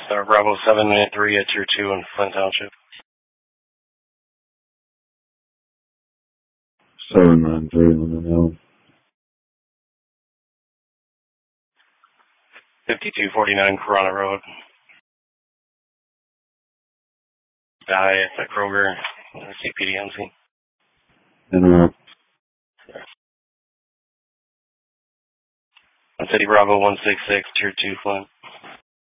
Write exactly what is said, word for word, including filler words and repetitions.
Star Bravo seven minute three at Tier two in Flint Township. seven nine three on the hill. fifty-two forty-nine Corona Road. Guy at Kroger, C P D M C. Interrupt. City Bravo one six six, Tier two Flint.